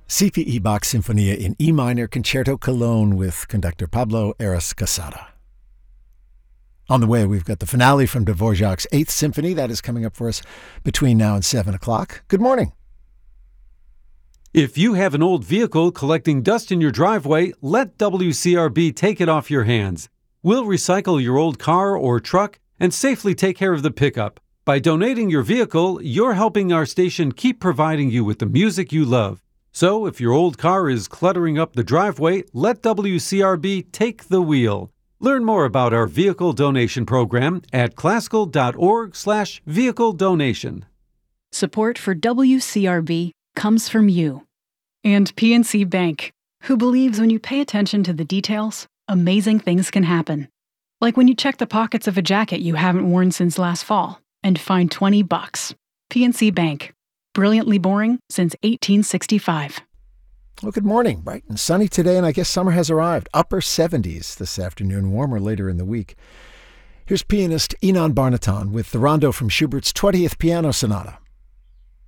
CPE Bach Sinfonia in E minor, Concerto Cologne with conductor Pablo Eras Casada. On the way, we've got the finale from Dvorak's 8th Symphony. That is coming up for us between now and 7 o'clock. Good morning. If you have an old vehicle collecting dust in your driveway, let WCRB take it off your hands. We'll recycle your old car or truck and safely take care of the pickup. By donating your vehicle, you're helping our station keep providing you with the music you love. So if your old car is cluttering up the driveway, let WCRB take the wheel. Learn more about our vehicle donation program at classical.org/vehicle donation. Support for WCRB comes from you and PNC Bank, who believes when you pay attention to the details, amazing things can happen. Like when you check the pockets of a jacket you haven't worn since last fall and find $20. PNC Bank. Brilliantly boring since 1865. Well, good morning. Bright and sunny today, and I guess summer has arrived. Upper 70s this afternoon, warmer later in the week. Here's pianist Inan Barnaton with the rondo from Schubert's 20th Piano Sonata.